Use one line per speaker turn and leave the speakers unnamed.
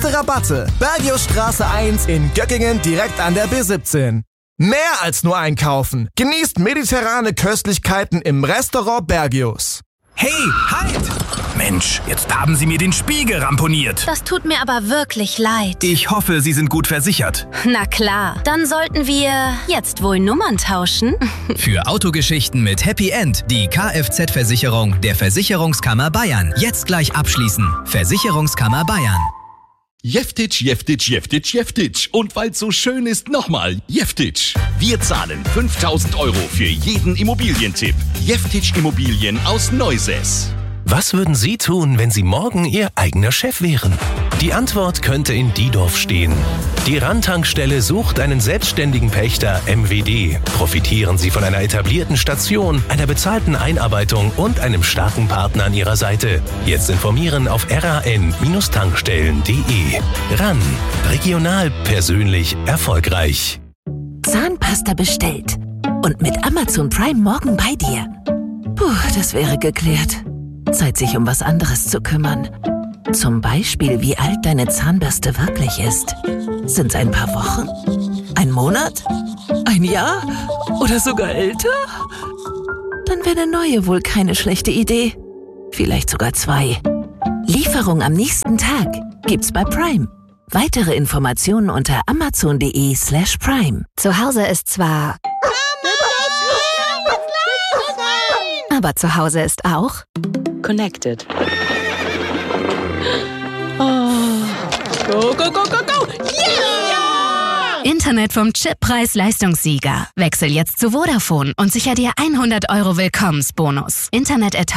beste Rabatte. Bergiusstraße 1 in Göttingen direkt an der B17. Mehr als nur einkaufen. Genießt mediterrane Köstlichkeiten im Restaurant Bergius.
Hey, halt! Mensch, jetzt haben Sie mir den Spiegel ramponiert.
Das tut mir aber wirklich leid.
Ich hoffe, Sie sind gut versichert.
Na klar, dann sollten wir jetzt wohl Nummern tauschen.
Für Autogeschichten mit Happy End die Kfz-Versicherung der Versicherungskammer Bayern. Jetzt gleich abschließen. Versicherungskammer Bayern.
Jeftitsch, Jeftitsch, Jeftitsch, Jeftitsch. Und weil's so schön ist, nochmal Jeftitsch. Wir zahlen 5.000 € für jeden Immobilientipp. Jeftitsch Immobilien aus Neusäß.
Was würden Sie tun, wenn Sie morgen Ihr eigener Chef wären? Die Antwort könnte in Diedorf stehen. Die Randtankstelle sucht einen selbstständigen Pächter MWD. Profitieren Sie von einer etablierten Station, einer bezahlten Einarbeitung und einem starken Partner an Ihrer Seite. Jetzt informieren auf ran-tankstellen.de. RAN. Regional, persönlich, erfolgreich.
Zahnpasta bestellt. Und mit Amazon Prime morgen bei dir. Puh, das wäre geklärt. Zeit, sich um was anderes zu kümmern. Zum Beispiel, wie alt deine Zahnbürste wirklich ist. Sind's ein paar Wochen? Ein Monat? Ein Jahr? Oder sogar älter? Dann wäre eine neue wohl keine schlechte Idee. Vielleicht sogar 2. Lieferung am nächsten Tag gibt's bei Prime. Weitere Informationen unter amazon.de/prime.
Zu Hause ist zwar... Aber zu Hause ist auch...
Connected. Oh. Go, go, go, go, go! Yeah!
Internet vom Chip-Preis-Leistungssieger. Wechsel jetzt zu Vodafone und sicher dir 100 € Willkommensbonus. Internet@